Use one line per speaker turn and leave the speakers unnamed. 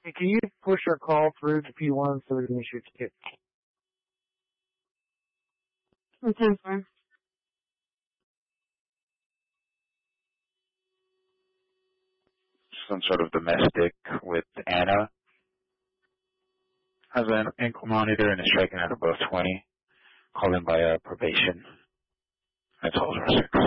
Hey, can you push our call through to P1 so we can issue a ticket?
What time for?
Some sort of domestic with Anna. Has an ankle monitor and is striking at above 20. Called in by probation. I told her 6.